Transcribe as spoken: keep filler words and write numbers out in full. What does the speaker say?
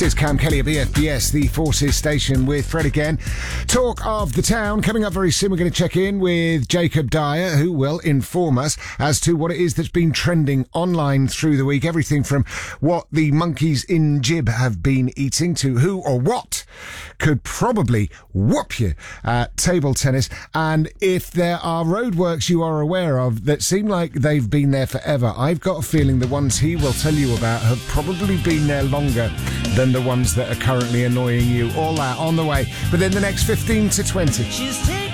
This is Cam Kelly at B F B S, the Forces Station, with Fred again. Talk of the town. Coming up very soon, we're going to check in with Jacob Dyer, who will inform us as to what it is that's been trending online through the week. Everything from what the monkeys in Jib have been eating to who or what could probably whoop you at table tennis. And if there are roadworks you are aware of that seem like they've been there forever, I've got a feeling the ones he will tell you about have probably been there longer than the ones that are currently annoying you. All that on the way within the next fifteen to twenty. She's taking